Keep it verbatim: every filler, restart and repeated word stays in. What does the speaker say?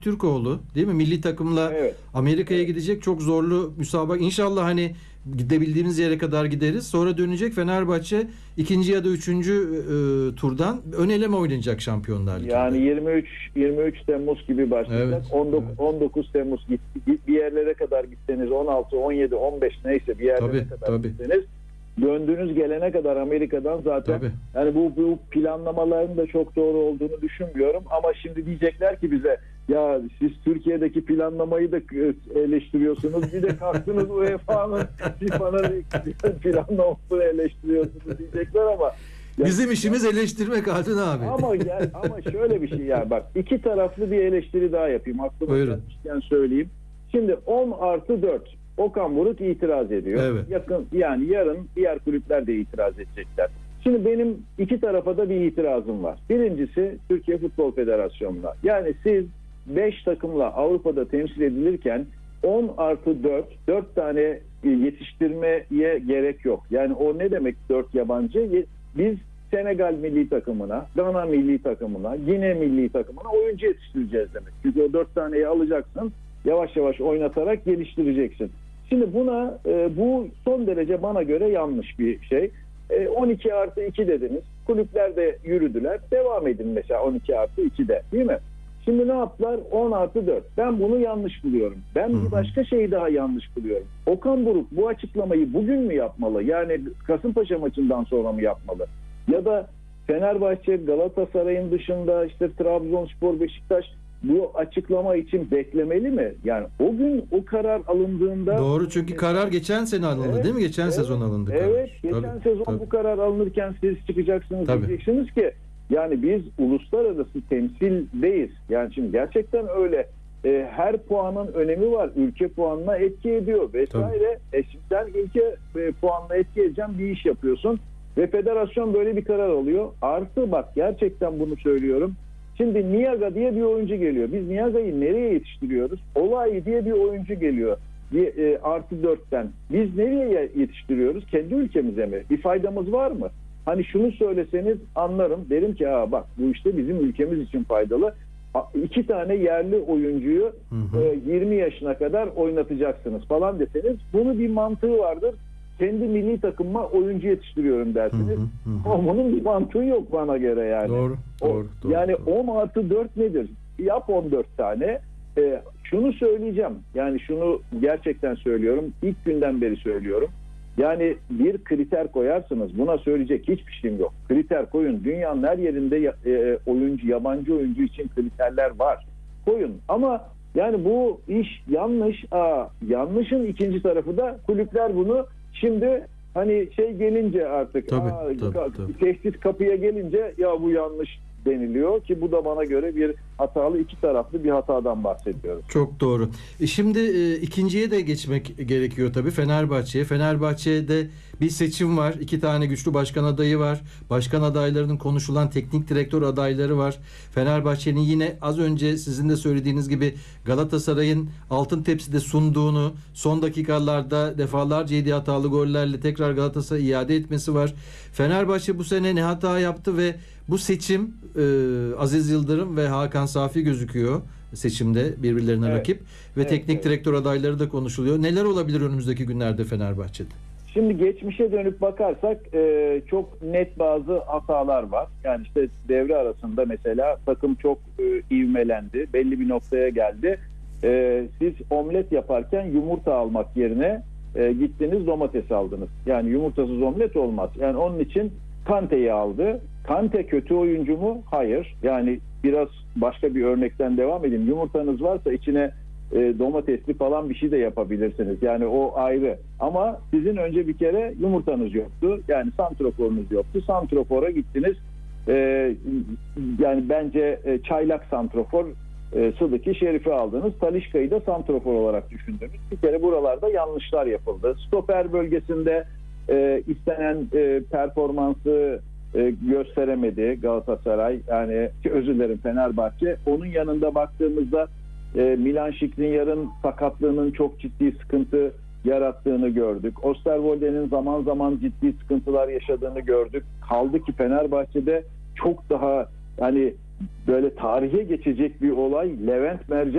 Türkoğlu değil mi? Milli takımla Evet. Amerika'ya Evet. gidecek, çok zorlu müsabaka. İnşallah hani gidebildiğimiz yere kadar gideriz. Sonra dönecek Fenerbahçe ikinci ya da üçüncü e, turdan ön eleme oynayacak Şampiyonlar Ligi'nde. Yani yirmi üç yirmi üç Temmuz gibi başlayacak. Evet, on dokuz, evet. on dokuz Temmuz git, git- bir yerlere kadar gitseniz, on altı, on yedi, on beş neyse bir yerlere Tabii, kadar tabii. gitseniz, döndüğünüz gelene kadar Amerika'dan zaten Tabii. yani bu, bu planlamaların da çok doğru olduğunu düşünmüyorum. Ama şimdi diyecekler ki bize, ya siz Türkiye'deki planlamayı da eleştiriyorsunuz, bir de kalktınız U E F A'nın FIFA'nın planlamasını eleştiriyorsunuz diyecekler ama ya, Bizim işimiz eleştirmek Altın abi. ama gel, ama şöyle bir şey yani, bak iki taraflı bir eleştiri daha yapayım. Aklıma Buyurun. gelmişken söyleyeyim. Şimdi on artı dört Okan Buruk itiraz ediyor. Evet. Yakın yani yarın diğer kulüpler de itiraz edecekler. Şimdi benim iki tarafa da bir itirazım var. Birincisi Türkiye Futbol Federasyonu'na. Yani siz beş takımla Avrupa'da temsil edilirken on artı dört, dört tane yetiştirmeye gerek yok. Yani o ne demek dört yabancı? Biz Senegal milli takımına, Gana milli takımına, Gine milli takımına oyuncu yetiştireceğiz demek. Çünkü o dört taneyi alacaksın, yavaş yavaş oynatarak geliştireceksin. Şimdi buna e, bu son derece bana göre yanlış bir şey. E, on iki artı iki dediniz. Kulüpler de yürüdüler. Devam edin mesela on iki artı ikide, değil mi? Şimdi ne yaptılar? on artı dört. Ben bunu yanlış buluyorum. Ben bir başka şeyi daha yanlış buluyorum. Okan Buruk bu açıklamayı bugün mü yapmalı? Yani Kasımpaşa maçından sonra mı yapmalı? Ya da Fenerbahçe, Galatasaray'ın dışında işte Trabzonspor, Beşiktaş bu açıklama için beklemeli mi? Yani o gün o karar alındığında... Doğru, çünkü karar geçen sene alındı, Evet, değil mi? Geçen evet, sezon alındı karar. Evet, geçen Tabii, sezon tabii. bu karar alınırken siz çıkacaksınız, Tabii. diyeceksiniz ki yani biz uluslararası temsildeyiz. Yani şimdi gerçekten öyle. E, her puanın önemi var. Ülke puanına etki ediyor vesaire. E şimdi sen ülke e, puanına etki edeceğin bir iş yapıyorsun ve federasyon böyle bir karar alıyor. Artı bak, gerçekten bunu söylüyorum. Şimdi Niaga diye bir oyuncu geliyor. Biz Niaga'yı nereye yetiştiriyoruz? Olay diye bir oyuncu geliyor. Bir, e, artı dörtten. Biz nereye yetiştiriyoruz? Kendi ülkemize mi? Bir faydamız var mı? Hani şunu söyleseniz anlarım. Derim ki ha bak, bu işte bizim ülkemiz için faydalı. İki tane yerli oyuncuyu hı hı. E, yirmi yaşına kadar oynatacaksınız falan deseniz, bunun bir mantığı vardır. Kendi milli takımıma oyuncu yetiştiriyorum dersiniz. Hı hı hı. Ama bunun bir mantığı yok bana göre yani. Doğru, doğru. O, doğru yani doğru. on artı dört nedir? Yap on dört tane. Ee, şunu söyleyeceğim. Yani şunu gerçekten söylüyorum. İlk günden beri söylüyorum. Yani bir kriter koyarsınız. Buna söyleyecek hiçbir şeyim yok. Kriter koyun. Dünyanın her yerinde e, oyuncu, yabancı oyuncu için kriterler var. Koyun. Ama yani bu iş yanlış. Aa, yanlışın ikinci tarafı da kulüpler bunu şimdi hani şey gelince artık tabii, aa, tabii, ka- tabii. tehdit kapıya gelince ya bu yanlış deniliyor ki bu da bana göre bir hatalı, iki taraflı bir hatadan bahsediyoruz. Çok doğru. E şimdi e, ikinciye de geçmek gerekiyor tabii, Fenerbahçe'ye. Fenerbahçe'de bir seçim var. İki tane güçlü başkan adayı var. Başkan adaylarının konuşulan teknik direktör adayları var. Fenerbahçe'nin yine az önce sizin de söylediğiniz gibi Galatasaray'ın altın tepside sunduğunu, son dakikalarda defalarca yediği hatalı gollerle tekrar Galatasaray'a iade etmesi var. Fenerbahçe bu sene ne hata yaptı ve bu seçim e, Aziz Yıldırım ve Hakan Safi gözüküyor seçimde birbirlerine evet. rakip ve evet, teknik evet. direktör adayları da konuşuluyor. Neler olabilir önümüzdeki günlerde Fenerbahçe'de? Şimdi geçmişe dönüp bakarsak e, çok net bazı hatalar var. Yani işte devre arasında mesela takım çok e, ivmelendi. Belli bir noktaya geldi. E, siz omlet yaparken yumurta almak yerine e, gittiniz domates aldınız. Yani yumurtasız omlet olmaz. Yani onun için Kante'yi aldı. Kante kötü oyuncu mu? Hayır. Yani biraz başka bir örnekten devam edeyim. Yumurtanız varsa içine e, domatesli falan bir şey de yapabilirsiniz. Yani o ayrı. Ama sizin önce bir kere yumurtanız yoktu. Yani santroforunuz yoktu. Santrofora gittiniz. E, yani bence e, çaylak santrofor e, Sıdıki Şerif'i aldınız. Talisca'yı da santrofor olarak düşündünüz. Bir kere buralarda yanlışlar yapıldı. Stoper bölgesinde e, istenen e, performansı e, gösteremedi Galatasaray. Yani özür dilerim, Fenerbahçe. Onun yanında baktığımızda e, Milan Skriniar'ın sakatlığının çok ciddi sıkıntı yarattığını gördük. Osterwolde'nin zaman zaman ciddi sıkıntılar yaşadığını gördük. Kaldı ki Fenerbahçe'de çok daha yani böyle tarihe geçecek bir olay Levent Mercan